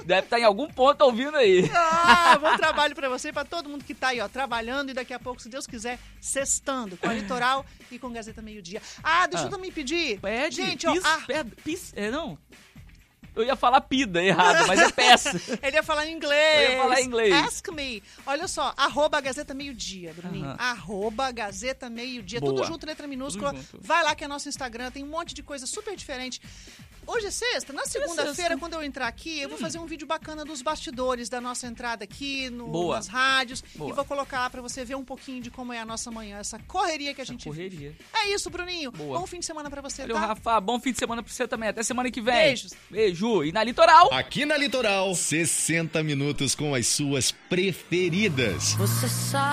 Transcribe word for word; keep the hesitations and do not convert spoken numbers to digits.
Deve estar em algum ponto ouvindo aí. Ah, bom trabalho pra você, pra todo mundo que tá aí, ó, trabalhando e daqui a pouco, se Deus quiser, sextando com a Litoral e com Gazeta Meio Dia. Ah, deixa Ah. eu também pedir. Pede, Gente, ó, pis, ah, peda, pis, é, não? Eu ia falar pida errado, mas é peça. ele ia falar em inglês. Eu ia falar em inglês. Ask me. Olha só, arroba Gazeta Meio Dia, Bruninho. Aham. Arroba Gazeta Meio Dia. Boa. Tudo junto, letra minúscula. Tudo junto. Vai lá que é nosso Instagram, tem um monte de coisa super diferente. Hoje é sexta. Na segunda-feira, sexta. quando eu entrar aqui, eu vou fazer um vídeo bacana dos bastidores da nossa entrada aqui, no, Boa. nas rádios. Boa. E vou colocar lá pra você ver um pouquinho de como é a nossa manhã, essa correria que a Essa gente correria. vive. É isso, Bruninho. Boa. Bom fim de semana pra você, Valeu, tá? Rafa. Bom fim de semana pra você também. Até semana que vem. Beijos. Beijo. E na Litoral. Aqui na Litoral, sessenta minutos com as suas preferidas. Você sabe.